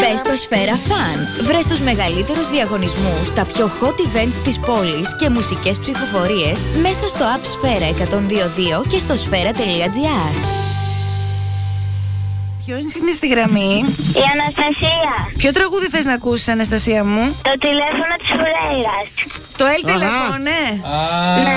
Μπες στο Σφαίρα Fun. Βρες τους μεγαλύτερους διαγωνισμούς, τα πιο hot events της πόλης και μουσικές ψηφοφορίες μέσα στο app Σφαίρα 102.2 και στο σφαίρα.gr. Ποιος είναι στη γραμμή? Η Αναστασία. Ποιο τραγούδι θες να ακούσεις, Αναστασία μου? Το τηλέφωνο της Φουρέιρας. Το El Telephone, ναι.